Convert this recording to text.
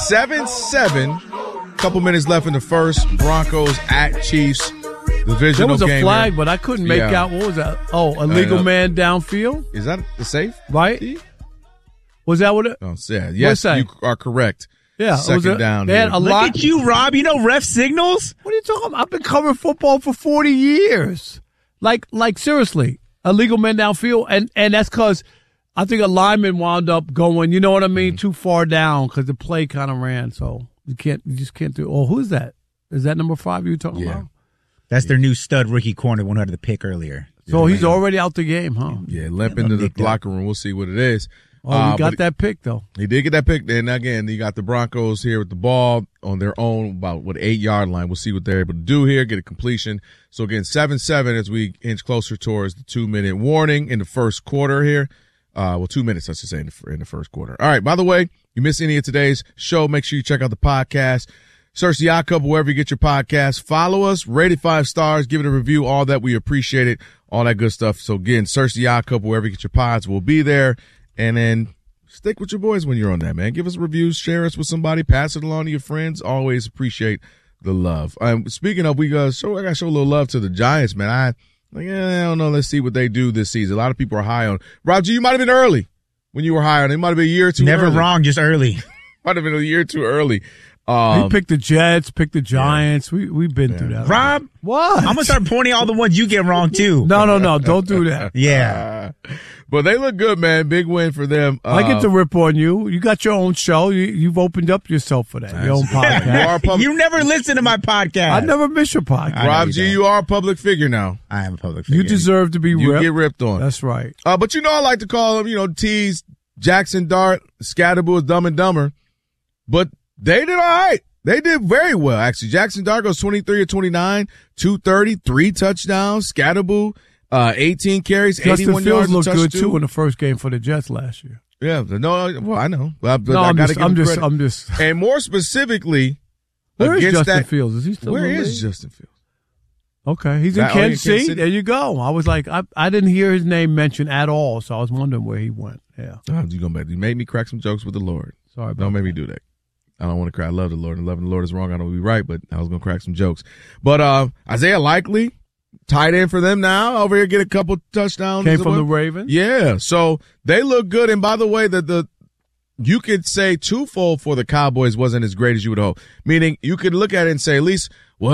7-7. Couple minutes left in the first. Broncos at Chiefs. Divisional there was a game flag, here. but I couldn't make out. What was that? Oh, illegal man downfield? Is that the safe? Right? Was that what it? Oh, yeah. Yes, you are correct. Yeah. Second down. They had a Look lot. at you, Rob. You know ref signals? What are you talking about? I've been covering football for 40 years. Like seriously, illegal man downfield. And that's because I think a lineman wound up going, you know what I mean, too far down because the play kind of ran. So you just can't do. Oh, who's that? Is that number 5 you were talking about? That's their new stud rookie corner, one who had the pick earlier. So he's already out the game, huh? Yeah, limp into the locker room. We'll see what it is. Oh, he got that pick, though. He did get that pick. And again, you got the Broncos here with the ball on their own, about 8-yard line. We'll see what they're able to do here, get a completion. So again, 7-7 as we inch closer towards the 2-minute warning in the first quarter here. 2 minutes, I should say, in the first quarter. All right, by the way, you missed any of today's show, make sure you check out the podcast. Search The Odd Couple wherever you get your podcast. Follow us, rate it 5 stars, give it a review, all that. We appreciate it, all that good stuff. So again, search The Odd Couple wherever you get your pods. We'll be there. And then stick with your boys when you're on that, man. Give us reviews, share us with somebody, pass it along to your friends. Always appreciate the love. Speaking of, I got to show a little love to the Giants, man. I don't know. Let's see what they do this season. A lot of people are high on. Rob G, you might have been early when you were high on. It might have been a year or two Never early. wrong, just early. Might have been a year or two early. He picked the Jets, picked the Giants. Yeah. We've been through that. Rob, what? I'm going to start pointing all the ones you get wrong, too. No. Don't do that. Yeah. But they look good, man. Big win for them. I get to rip on you. You got your own show. You've opened up yourself for that. Your own podcast. You never listen to my podcast. I never miss your podcast. Rob G, you are a public figure now. I am a public figure. You deserve to be ripped. You get ripped on. That's right. But I like to call them, tease Jackson Dart, Scatterboo is Dumb and Dumber. But they did all right. They did very well, actually. Jackson Dart goes 23 of 29, 230, 3 touchdowns. Scatterboo, 18 carries, Justin 81 Fields yards. looked good, two. too, in the first game for the Jets last year. Yeah. No, well, I know. I'm just. And more specifically, where is Justin Fields? Is he still Where in the league? is Justin Fields? Okay, he's in Kansas City. There you go. I was like, I didn't hear his name mentioned at all, so I was wondering where he went. Yeah. You made me crack some jokes with the Lord. Sorry about Don't make me do that. I don't want to cry. I love the Lord, and loving the Lord is wrong. I know we right, but I was going to crack some jokes. But Isaiah Likely, tight end for them now, over here get a couple touchdowns. Came from the Ravens? Yeah, so they look good. And by the way, you could say twofold for the Cowboys wasn't as great as you would hope. Meaning you could look at it and say at least, well,